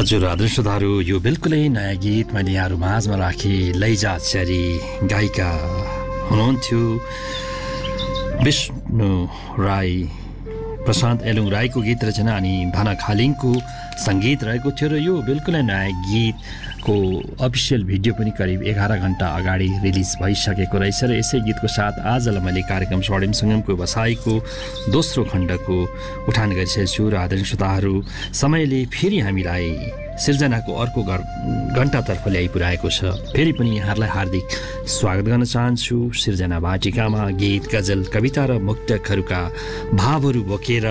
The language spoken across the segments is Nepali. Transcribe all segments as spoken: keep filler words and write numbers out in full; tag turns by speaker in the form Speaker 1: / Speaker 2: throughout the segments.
Speaker 1: हजुर आदर्श श्रोताहरू, यो बिल्कुलै नयाँ गीत मैले यहाँहरू माझमा राखेँ। लैजा च्यारी गायिका हुनुहुन्थ्यो विष्णु राई, प्रशान्त एलुङ राईको गीत रचना अनि भाना खालिङको सङ्गीत रहेको थियो र यो बिल्कुलै नयाँ गीतको अफिसियल भिडियो पनि करिब एघार घन्टा अगाडि रिलिज भइसकेको रहेछ र यसै गीतको साथ आजलाई मैले कार्यक्रम स्वर्णिम सङ्गमको बसाइको दोस्रो खण्डको उठान गरिसकेको छु र आदरणीय श्रोताहरू, समयले फेरि हामीलाई सिर्जनाको अर्को घण्टातर्फ ल्याइ पुर्याएको छ। फेरि पनि यहाँहरूलाई हार्दिक स्वागत गर्न चाहन्छु। सिर्जना वाटिकामा गीत, गजल, कविता र मुक्तकहरूका भावहरू बोकेर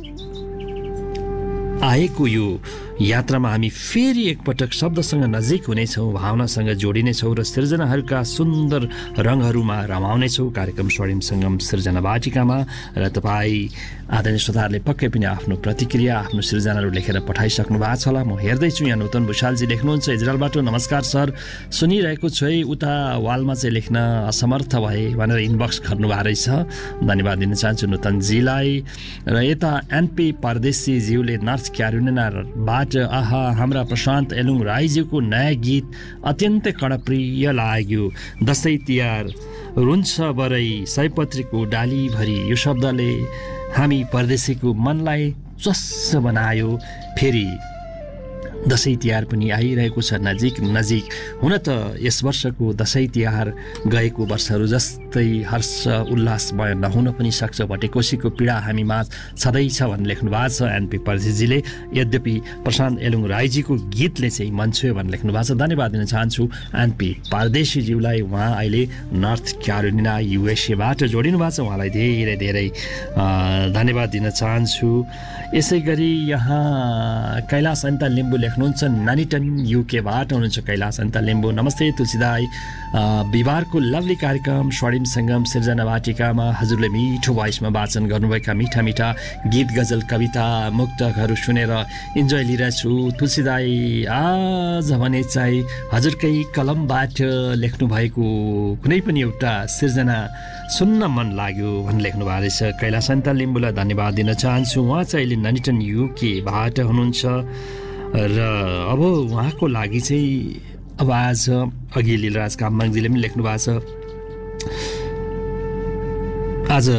Speaker 1: आएको यो यात्रामा हामी फेरि एकपटक शब्दसँग नजिक हुनेछौँ, भावनासँग जोडिनेछौँ र सिर्जनाहरूका सुन्दर रङहरूमा रमाउनेछौँ कार्यक्रम स्वर्णिम सङ्गम सिर्जना वाटिकामा। र तपाईँ आदरणीय श्रोताहरूले पक्कै पनि आफ्नो प्रतिक्रिया, आफ्नो सिर्जनाहरू लेखेर पठाइसक्नु भएको छ होला। म हेर्दैछु यहाँ नूतन भुषालजी लेख्नुहुन्छ इजरायलबाट, नमस्कार सर, सुनिरहेको छु है, उता वालमा चाहिँ लेख्न असमर्थ भए भनेर इनबक्स गर्नुभएको रहेछ। धन्यवाद दिन चाहन्छु नूतनजीलाई। र यता एनपी परदेशीज्यूले नर्थ क्यारोलिनाबाट, आहा हाम्रा प्रशान्त एलुङ राईज्यूको नयाँ गीत अत्यन्तै कडप्रिय लाग्यो। दसैँ तिहार रुन्छ बरै सयपत्रीको डालीभरि, यो शब्दले हामी परदेशीको मनलाई चस्स बनायो। फेरि दसैँ तिहार पनि आइरहेको छ नजिक नजिक। हुन त यस वर्षको दसैँ तिहार गएको वर्षहरू जस्तै हर्ष उल्लासमय नहुन पनि सक्छ, भटेकोसीको पीडा हामी माझ छँदैछ भनेर लेख्नु भएको छ एनपी परदेशीजीले। यद्यपि प्रशान्त एलुङ राईजीको गीतले चाहिँ मन छुयो भनेर लेख्नु भएको छ। धन्यवाद दिन चाहन्छु एनपी परदेशीज्यूलाई। उहाँ अहिले नर्थ क्यारोलिना युएसएबाट जोडिनु भएको छ, उहाँलाई धेरै धेरै धन्यवाद दिन चाहन्छु। यसै गरी यहाँ कैलाश अन्ता लिम्बू लेख्नुहुन्छ नानीटन युकेबाट हुनुहुन्छ कैलाश अन्ता लिम्बू। नमस्ते तुलसीदाई, बिहिबारको लभली कार्यक्रम स्वर्णिम सङ्गम सिर्जना वाटिकामा हजुरले मिठो भोइसमा वाचन गर्नुभएका मिठा मिठा गीत, गजल, कविता, मुक्तकहरू सुनेर इन्जोय लिइरहेछु। तुलसीदाई, आज भने चाहिँ हजुरकै कलमबाट लेख्नुभएको कुनै पनि एउटा सिर्जना सुन्न मन लाग्यो भनेर लेख्नु भएको रहेछ कैलाश अन्ता लिम्बूलाई धन्यवाद दिन चाहन्छु। उहाँ चाहिँ अहिले नानीटन युकेबाट हुनुहुन्छ र अब उहाँको लागि चाहिँ अब आज अघि लीलराज कामबाङजीले पनि लेख्नु भएको छ, आज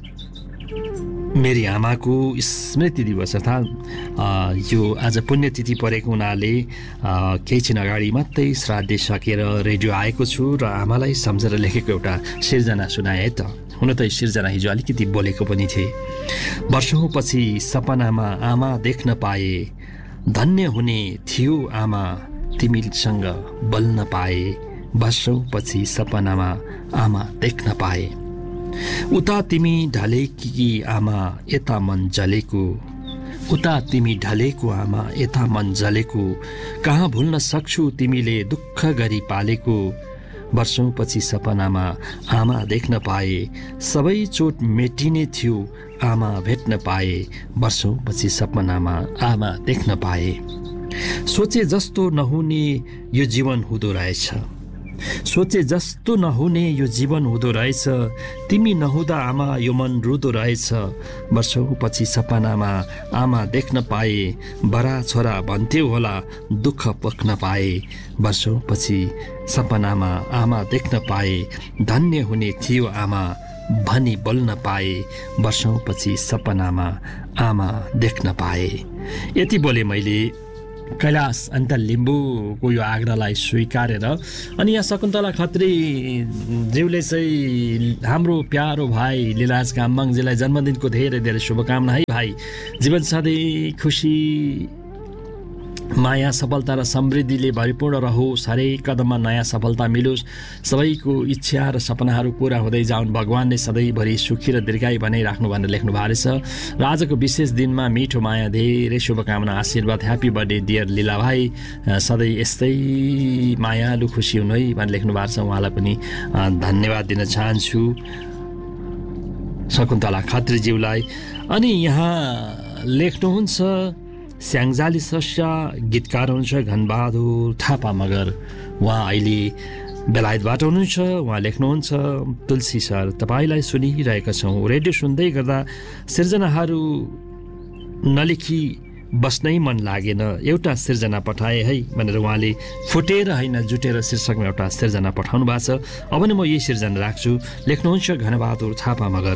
Speaker 1: मेरी आमाको स्मृति दिवस अर्थात् यो आज पुण्यतिथि परेको हुनाले केही छिन अगाडि मात्रै श्राद्ध सकेर रेडियो आएको छु र आमालाई सम्झेर लेखेको एउटा सिर्जना सुनाए त। हुन त सिर्जना हिजो अलिकति बोलेको पनि थिए। वर्षौँपछि सपनामा आमा देख्न पाए, धन्य हुने थियो आमा तिमीसँग बोल्न पाए। वर्षौँपछि सपनामा आमा देख्न पाए, उता तिमी ढलेकी आमा यता मन जलेको, उता तिमी ढलेको आमा यता मन जलेको, कहाँ भुल्न सक्छु तिमीले दुःख गरी पालेको। वर्षौँपछि सपनामा आमा देख्न पाए, सबै चोट मेटिने थियो आमा भेट्न पाए। वर्षौँपछि सपनामा आमा देख्न पाए, सोचे जस्तो नहुने यो जीवन हुँदो रहेछ, सोचे जस्तो नहुने यो जीवन हुँदो रहेछ, तिमी नहुँदा आमा यो मन रुँदो रहेछ। वर्षौँपछि सपनामा आमा देख्न पाए, बडा छोरा भन्थ्यो होला दुःख पोख्न पाए। वर्षौँपछि सपनामा आमा देख्न पाए, धन्य हुने थियो आमा भनी बोल्न पाए। वर्षौँपछि सपनामा आमा देख्न पाए। यति बोले मैले कैलाश अन्त लिम्बूको यो आग्रहलाई स्वीकारेर। अनि यहाँ शकुन्तला खत्री ज्यूले चाहिँ हाम्रो प्यारो भाइ लीलराज कामबाङजीलाई जन्मदिनको धेरै धेरै शुभकामना है भाइ, जीवन सधैँ खुसी माया सफलता र समृद्धिले भरिपूर्ण रहोस्, हरेक कदममा नयाँ सफलता मिलोस्, सबैको इच्छा र सपनाहरू पुरा हुँदै जाउन्, भगवानले सधैँभरि सुखी र दीर्घायु बनाइराख्नु भनेर लेख्नु भएको रहेछ। र आजको विशेष दिनमा मिठो माया धेरै शुभकामना आशीर्वाद, ह्याप्पी बर्थडे डियर लीला भाइ, सधैँ यस्तै मायालु खुसी हुनु है भनेर लेख्नु भएको छ। उहाँलाई पनि धन्यवाद दिन चाहन्छु शकुन्तला खत्रीज्यूलाई। अनि यहाँ लेख्नुहुन्छ स्याङ्जाली सस्या गीतकार हुनुहुन्छ घनबहादुर थापा मगर, उहाँ अहिले बेलायतबाट हुनुहुन्छ। उहाँ लेख्नुहुन्छ, तुलसी सर तपाईँलाई सुनिरहेका छौँ, रेडियो सुन्दै गर्दा सिर्जनाहरू नलेखी बस्नै मन लागेन एउटा सिर्जना पठाए है भनेर उहाँले फुटेर होइन जुटेर शीर्षकमा एउटा सिर्जना पठाउनु भएको छ। अब नै म यही सिर्जना राख्छु। लेख्नुहुन्छ घनबहादुर थापा मगर।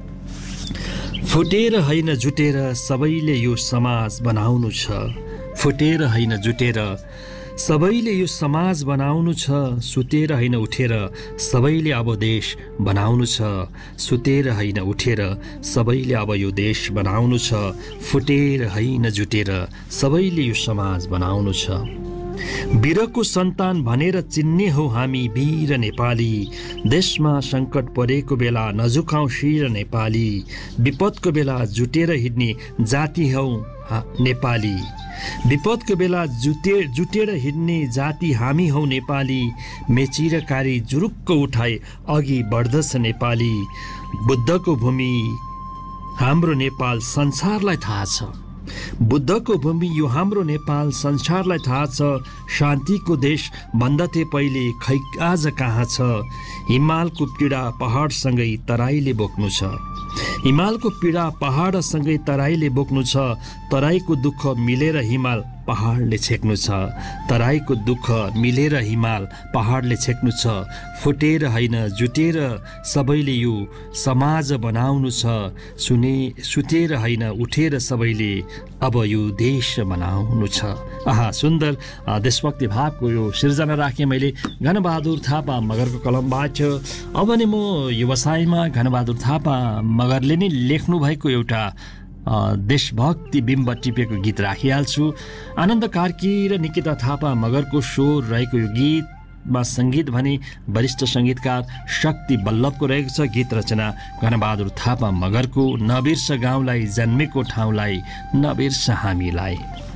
Speaker 1: फुटेर होइन जुटेर सबैले यो समाज बनाउनु छ। फुटेर होइन जुटेर सबैले यो समाज बनाउनु छ। सुतेर होइन उठेर सबैले अब देश बनाउनु छ। सुतेर होइन उठेर सबैले अब यो देश बनाउनु छ। फुटेर होइन जुटेर सबैले यो समाज बनाउनु छ। वीरको सन्तान भनेर चिन्ने हो हामी वीर नेपाली। देशमा सङ्कट परेको बेला नझुकाउँ शिर नेपाली। विपदको बेला जुटेर हिँड्ने जाति हौ नेपाली। विपदको बेला जुटे जुटेर हिँड्ने जाति हामी हौ नेपाली। मेचिरकारी जुरुक्क उठाए अघि बढ्दछ नेपाली। बुद्धको भूमि हाम्रो नेपाल संसारलाई थाहा छ। बुद्धको भूमि यो हाम्रो नेपाल संसारलाई थाहा छ। शान्तिको देश भन्दथे पहिले खै आज कहाँ छ। हिमालको पीडा पहाडसँगै तराईले बोक्नु छ। हिमालको पीडा पहाडसँगै तराईले बोक्नु छ। तराईको दुःख मिलेर हिमाल पहाडले छेक्नु छ। तराईको दुःख मिलेर हिमाल पहाडले छेक्नु छ। फुटेर होइन जुटेर सबैले यो समाज बनाउनु छ। सुने सुतेर होइन उठेर सबैले अब यो देश बनाउनु छ। आहा, सुन्दर देशभक्ति भावको यो सिर्जना राखेँ मैले घनबहादुर थापा मगरको कलमबाट। अब नि म व्यवसायमा घनबहादुर थापा मगरले नै लेख्नु भएको एउटा देशभक्ति बिम्ब टिपेको गीत राखिहाल्छु। आनन्द कार्की र निकिता थापा मगरको स्वर रहेको यो गीतमा सङ्गीत भने वरिष्ठ सङ्गीतकार शक्ति बल्लभको रहेको छ। गीत रचना घनबहादुर थापा मगरको। नबिर्स गाउँलाई जन्मेको ठाउँलाई नबिर्स हामीलाई।